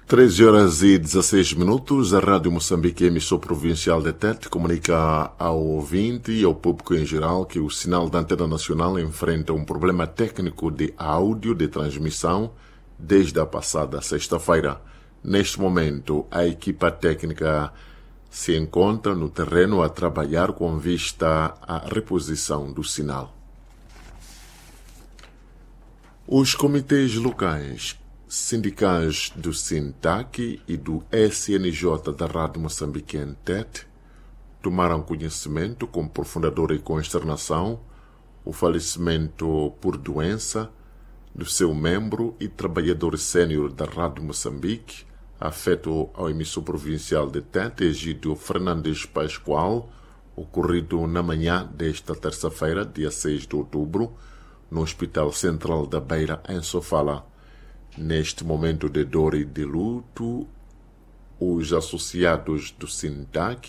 13h16, a Rádio Moçambique, emissora provincial de Tete, comunica ao ouvinte e ao público em geral que o sinal da antena nacional enfrenta um problema técnico de áudio de transmissão desde a passada sexta-feira. Neste momento, a equipa técnica se encontra no terreno a trabalhar com vista à reposição do sinal. Os comitês locais sindicais do SINTAC e do SNJ da Rádio Moçambique em Tete tomaram conhecimento com profunda e consternação o falecimento por doença do seu membro e trabalhador sênior da Rádio Moçambique, afeto ao emissor provincial de Tete, Egídio Fernandes Pascoal, ocorrido na manhã desta terça-feira, dia 6 de outubro, no Hospital Central da Beira, em Sofala. Neste momento de dor e de luto, os associados do SINTAC